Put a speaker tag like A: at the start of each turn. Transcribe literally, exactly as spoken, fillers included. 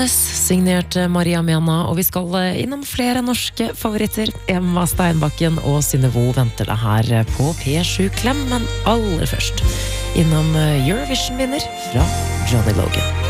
A: Signert Maria Mena, og vi skal innom flere norske favoritter. Emma Steinbakken og Synnøve venter deg her på P sju Klem, men aller først innom Eurovision-vinner fra Johnny Logan.